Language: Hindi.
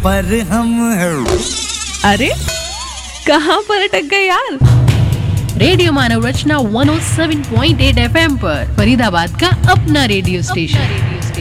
पर हम अरे कहाँ पर अटक गए यार। रेडियो मानव रचना 107.8 FM पर फरीदाबाद का अपना रेडियो स्टेशन।